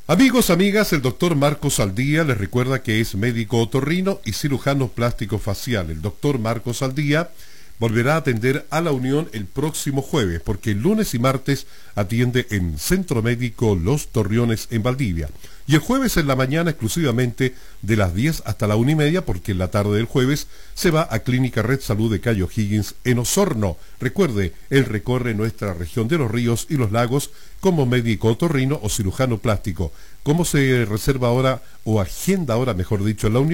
Amigos, amigas, el doctor Marcos Aldía les recuerda que es médico otorrino y cirujano plástico facial. El doctor Marcos Aldía volverá a atender a La Unión el próximo jueves, porque el lunes y martes atiende en Centro Médico Los Torriones en Valdivia. Y el jueves en la mañana exclusivamente de las 10 hasta la 1:30, porque en la tarde del jueves se va a Clínica Red Salud de Cayo Higgins en Osorno. Recuerde, él recorre nuestra región de los ríos y los lagos como médico otorrino o cirujano plástico. ¿Cómo se reserva ahora, o agenda ahora, mejor dicho, en La Unión?